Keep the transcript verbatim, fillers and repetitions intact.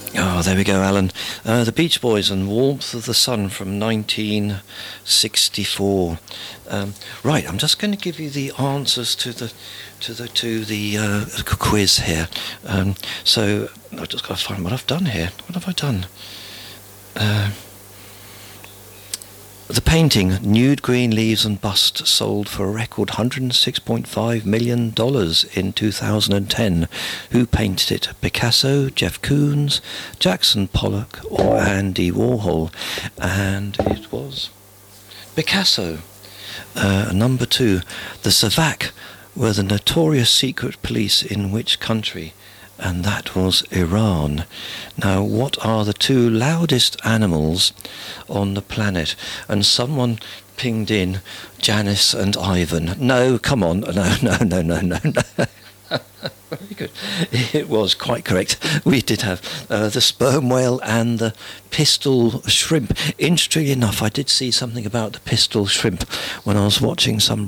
Oh, there we go, Alan. Uh, the Beach Boys and Warmth of the Sun from nineteen sixty-four. Um, right, I'm just going to give you the answers to the to the to the uh, quiz here. Um, so I've just got to find what I've done here. What have I done? Uh, The painting, Nude Green Leaves and Bust, sold for a record one hundred six point five million dollars in two thousand ten. Who painted it? Picasso, Jeff Koons, Jackson Pollock, or Andy Warhol? And it was Picasso. Uh, number two, the Savak were the notorious secret police in which country? And that was Iran. Now, what are the two loudest animals on the planet? And someone pinged in Janice and Ivan. No, come on. No, no, no, no, no, no. Very good. It was quite correct. We did have uh, the sperm whale and the pistol shrimp. Interestingly enough, I did see something about the pistol shrimp when I was watching some